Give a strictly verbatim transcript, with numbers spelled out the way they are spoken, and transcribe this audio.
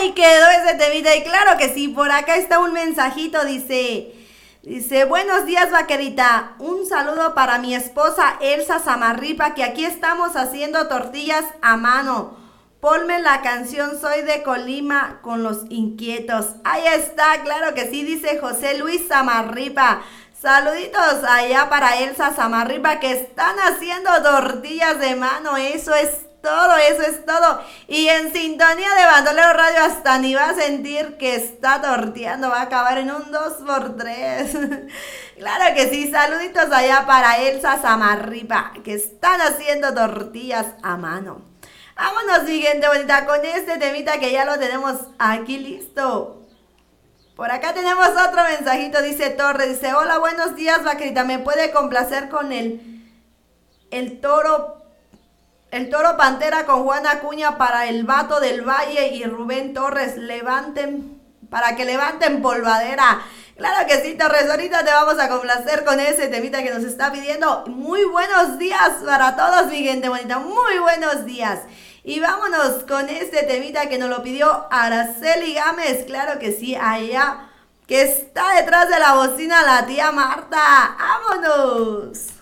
Ahí quedó ese temita y claro que sí, por acá está un mensajito, dice, dice, buenos días vaquerita, un saludo para mi esposa Elsa Samarripa, que aquí estamos haciendo tortillas a mano. Ponme la canción Soy de Colima con los inquietos. Ahí está, claro que sí, dice José Luis Samarripa. Saluditos allá para Elsa Samarripa que están haciendo tortillas de mano. Eso es todo, eso es todo. Y en sintonía de Bandolero Radio hasta ni va a sentir que está torteando. Va a acabar en un dos por tres. Claro que sí, saluditos allá para Elsa Samarripa que están haciendo tortillas a mano. Vámonos, mi gente bonita, con este temita que ya lo tenemos aquí listo. Por acá tenemos otro mensajito, dice Torres, dice, hola, buenos días, vaquerita, ¿me puede complacer con el, el toro, el toro Pantera con Juana Acuña para el Vato del Valle y Rubén Torres, levanten, para que levanten polvadera? Claro que sí, Torres, ahorita te vamos a complacer con ese temita que nos está pidiendo. Muy buenos días para todos, mi gente bonita, muy buenos días. Y vámonos con este temita que nos lo pidió Araceli Gámez, claro que sí, allá, que está detrás de la bocina la tía Marta. ¡Vámonos!